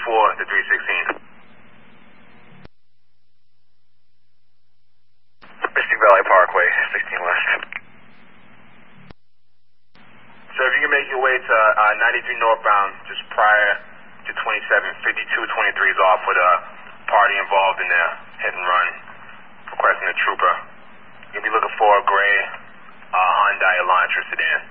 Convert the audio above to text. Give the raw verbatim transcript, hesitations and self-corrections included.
four to three sixteen. Mystic Valley Parkway, sixteen West. So if you can make your way to uh, ninety-three northbound, just prior to twenty-seven, fifty-two twenty-three is off with a party involved in there, hit and run, requesting a trooper. You'll be looking for a gray uh, Hyundai Elantra sedan.